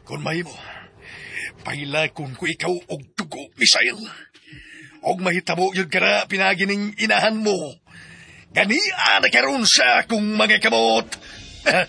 Kung mahimo, pailakon ko ikaw og dugo, Misael. Og mahitabo yun ka na pinagining inahan mo. Gania na karon sa akong mga kamot.